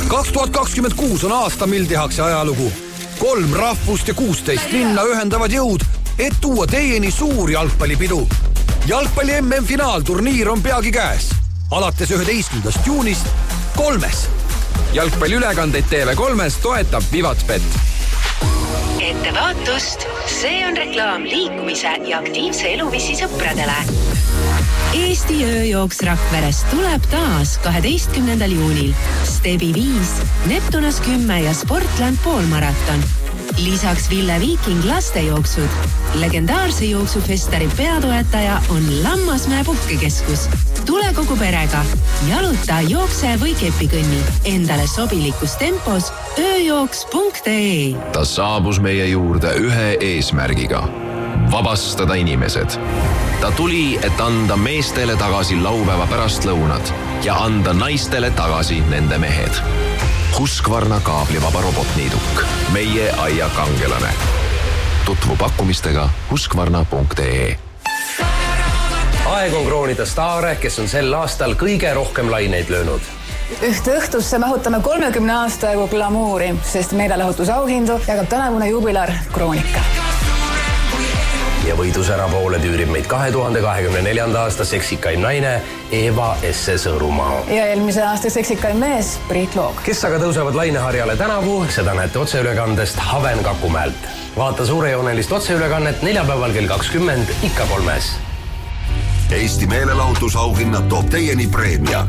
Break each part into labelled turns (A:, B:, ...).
A: 2026 on aasta, mil tehakse ajalugu. 3 rahvust ja 16 linna ühendavad jõud, et tuua teieni suur jalgpallipidu. Jalgpalli MM-finaalturniir on peagi käes. Alates 11. juunist 3.
B: Jalgpalliülekandeid TV3 toetab Vivatbet.
C: Ettevaatust, see on reklaam liikumise ja aktiivse eluviisi sõpradele. Eesti ööjooks Rakveres tuleb taas 12. juunil. Stebi 5, Neptunas 10 ja Sportland poolmaraton. Lisaks Ville Viiking lastejooksud. Legendaarse jooksufestari peatoetaja on Lammasmäe puhkekeskus. Tule kogu perega. Jaluta, jookse või kepikõnni. Endale sobilikus tempos ööjooks.ee.
D: Ta saabus meie juurde ühe eesmärgiga. Vabastada inimesed. Ta tuli, et anda meestele tagasi laupäeva pärastlõunad ja anda naistele tagasi nende mehed. Husqvarna kaablivaba robotniiduk. Meie aia kangelane. Tutvu pakkumistega husqvarna.ee.
E: Aeg on kroonida staare, kes on sel aastal kõige rohkem laineid löönud.
F: Ühte õhtusse mahutame 30 aasta jagu glamuuri, sest meelelahutusauhindu jagab tänavune jubilar Kroonika.
E: Ja võidusõna poole tüürib meid 2024. aasta seksikaim naine Eva Esse Sõõrumaa.
F: Ja eelmise aasta seksikaim mees Priit Loog.
E: Kes aga tõusevad laineharjale tänavu, seda näete otseülekandest Haven Kakumäelt. Vaata suurejoonelist otseülekannet neljapäeval kell 20 ikka 3.
G: Eesti meelelahutusauhinnad toob teieni preemia.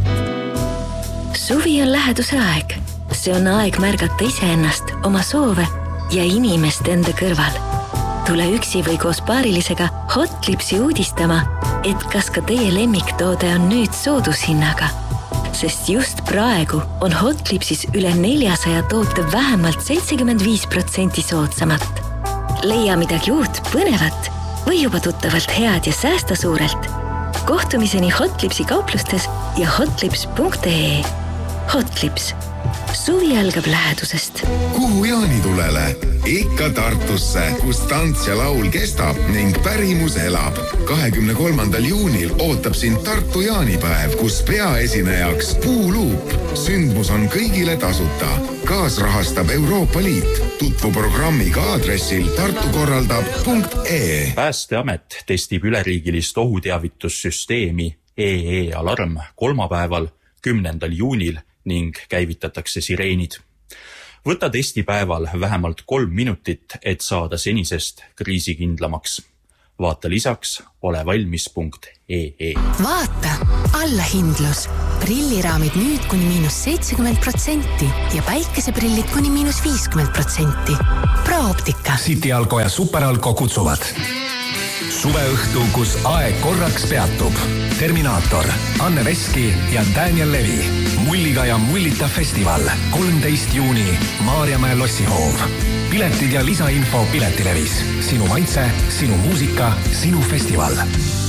H: Suvi on läheduse aeg. See on aeg märgata iseennast, oma soove ja inimest enda kõrval. Tule üksi või koos paarilisega Hotlipsi uudistama, et kas ka teie lemmiktoode on nüüd soodushinnaga. Sest just praegu on Hotlipsis üle 400 toote vähemalt 75% soodsamat. Leia midagi uut, põnevat või juba tuttavalt head ja säästa suurelt. Kohtumiseni Hotlipsi kauplustes ja hotlips.ee. Hotlips. Suvi algab lähedusest.
I: Kuhu jaanitulele? Ikka Tartusse, kus tants ja laul kestab ning pärimus elab. 23. juunil ootab sind Tartu jaanipäev, kus peaesinejaks Puuluup. Sündmus on kõigile tasuta. Kaasrahastab Euroopa Liit. Tutvu programmiga aadressil tartukorraldab.ee.
J: Päästeamet testib üleriigilist ohuteavitussüsteemi EE-alarm kolmapäeval 10. juunil ning käivitatakse sireenid. Võta testipäeval vähemalt 3 minutit, et saada senisest kriisikindlamaks. Vaata lisaks olevalmis.ee.
K: Vaata, allahindlus. Prilliraamid nüüd kuni -70% ja päikeseprillid kuni -50%. Prooptika.
L: City Alko ja Super Alko kutsuvad. Suveõhtu, kus aeg korraks peatub. Terminaator, Anne Veski ja Daniel Levi. Mulliga ja mullita festival. 13. juuni, Maarjamäe lossihoov. Piletid ja lisainfo Piletilevis. Sinu maitse, sinu muusika, sinu festival.